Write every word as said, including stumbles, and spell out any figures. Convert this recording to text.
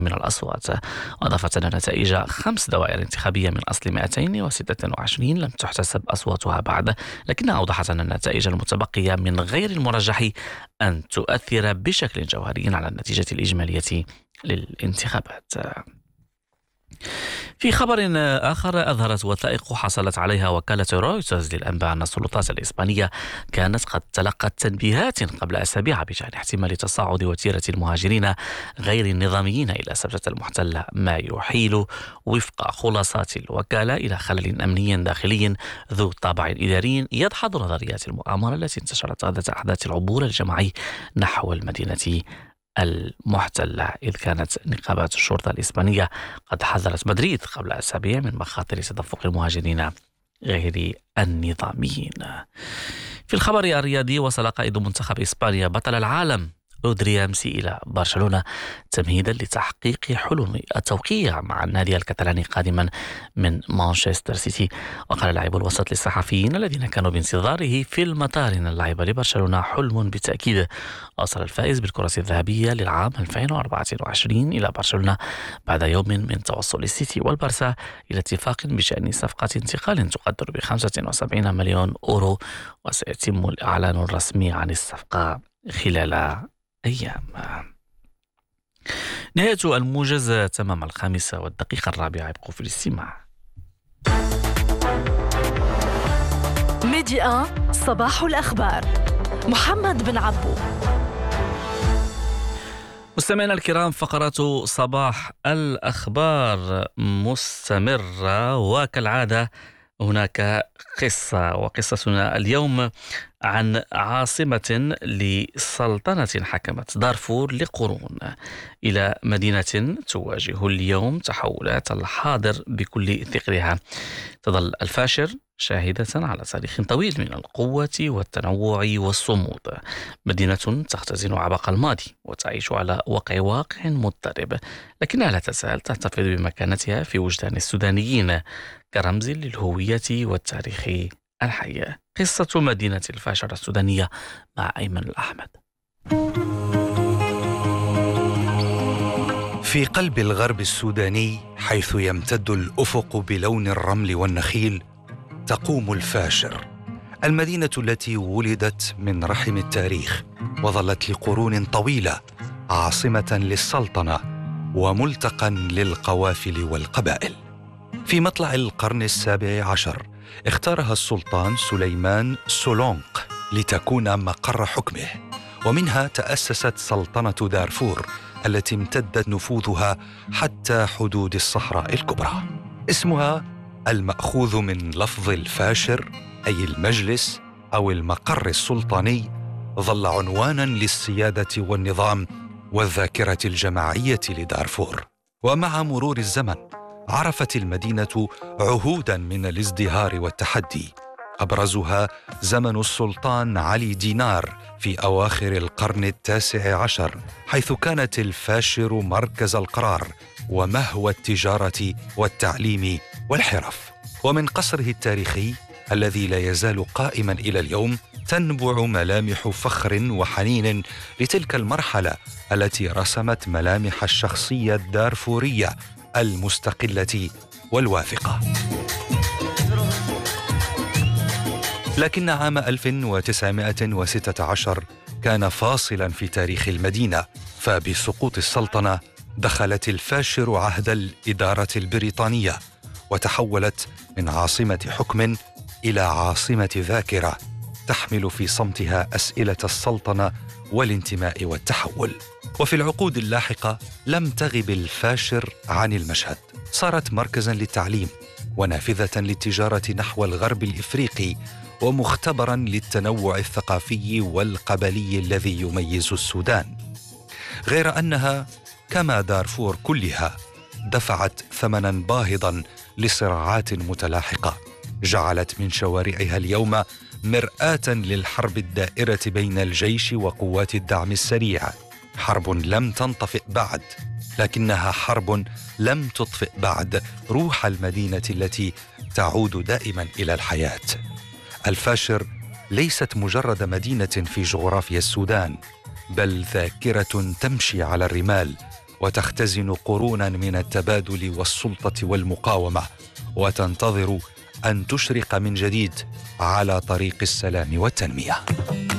من الأصوات. وأضافت أن نتائج خمس دوائر انتخابية من أصل مئتين وستة وعشرين لم تحتسب أصواتها بعد، لكنها أوضحت أن النتائج المتبقية من غير المرجح أن تؤثر بشكل جوهري على النتيجة الإجمالية للانتخابات. في خبر آخر، أظهرت وثائق حصلت عليها وكالة رويترز للأنباء أن السلطات الإسبانية كانت قد تلقت تنبيهات قبل أسابيع بشأن احتمال تصاعد وتيرة المهاجرين غير النظاميين إلى سبتة المحتلة، ما يحيل وفق خلاصات الوكالة إلى خلل أمني داخلي ذو طابع إداري يدحض نظريات المؤامرة التي انتشرت غدا أحداث العبور الجماعي نحو المدينة المحتلة، إذ كانت نقابات الشرطة الإسبانية قد حذرت مدريد قبل أسابيع من مخاطر تدفق المهاجرين غير النظاميين. في الخبر الرياضي، وصل قائد منتخب إسبانيا بطل العالم رودري أمس إلى برشلونة تمهيدا لتحقيق حلم التوقيع مع النادي الكتالاني قادما من مانشستر سيتي. وقال لاعب الوسط للصحفيين الذين كانوا بانتظاره في المطار أن اللعب لبرشلونة حلم بالتأكيد. وصل الفائز بالكرة الذهبية للعام ألفين وأربعة وعشرين إلى برشلونة بعد يوم من توصل السيتي والبارسا إلى اتفاق بشأن صفقة انتقال تقدر بخمسة وسبعين مليون أورو، وسيتم الإعلان الرسمي عن الصفقة خلال أيام. نهاية الموجز تمام الخامسة والدقيقة الرابعة، يبقوا في الاستماع. ميديا صباح الأخبار، محمد بن عبو. مستمعينا الكرام، فقرات صباح الأخبار مستمرة، وكالعادة هناك قصة، وقصتنا اليوم عن عاصمة لسلطنة حكمت دارفور لقرون إلى مدينة تواجه اليوم تحولات الحاضر بكل ثقلها. تظل الفاشر شاهدة على تاريخ طويل من القوة والتنوع والصمود، مدينة تختزن عبق الماضي وتعيش على وقع واقع مضطرب، لكنها لا تزال تحتفظ بمكانتها في وجدان السودانيين كرمز للهوية والتاريخ الحي. قصة مدينة الفاشر السودانية مع أيمن الأحمد. في قلب الغرب السوداني، حيث يمتد الأفق بلون الرمل والنخيل، تقوم الفاشر، المدينة التي ولدت من رحم التاريخ وظلت لقرون طويلة عاصمة للسلطنة وملتقى للقوافل والقبائل. في مطلع القرن السابع عشر اختارها السلطان سليمان سولونق لتكون مقر حكمه، ومنها تأسست سلطنة دارفور التي امتدت نفوذها حتى حدود الصحراء الكبرى. اسمها المأخوذ من لفظ الفاشر أي المجلس أو المقر السلطاني، ظل عنوانا للسيادة والنظام والذاكرة الجماعية لدارفور. ومع مرور الزمن عرفت المدينة عهوداً من الازدهار والتحدي، أبرزها زمن السلطان علي دينار في أواخر القرن التاسع عشر، حيث كانت الفاشر مركز القرار ومهوى التجارة والتعليم والحرف. ومن قصره التاريخي الذي لا يزال قائماً إلى اليوم تنبع ملامح فخر وحنين لتلك المرحلة التي رسمت ملامح الشخصية الدارفورية المستقلة والواثقة. لكن عام ألف وتسعمائة وستة عشر كان فاصلاً في تاريخ المدينة، فبسقوط السلطنة دخلت الفاشر عهد الإدارة البريطانية، وتحولت من عاصمة حكم إلى عاصمة ذاكرة تحمل في صمتها أسئلة السلطنة والانتماء والتحول. وفي العقود اللاحقة لم تغب الفاشر عن المشهد، صارت مركزاً للتعليم ونافذة للتجارة نحو الغرب الإفريقي، ومختبراً للتنوع الثقافي والقبلي الذي يميز السودان. غير أنها كما دارفور كلها دفعت ثمناً باهظاً لصراعات متلاحقة جعلت من شوارعها اليوم مرآة للحرب الدائرة بين الجيش وقوات الدعم السريع، حرب لم تنطفئ بعد، لكنها حرب لم تطفئ بعد روح المدينة التي تعود دائما إلى الحياة. الفاشر ليست مجرد مدينة في جغرافيا السودان، بل ذاكرة تمشي على الرمال وتختزن قرونا من التبادل والسلطة والمقاومة، وتنتظر أن تشرق من جديد على طريق السلام والتنمية.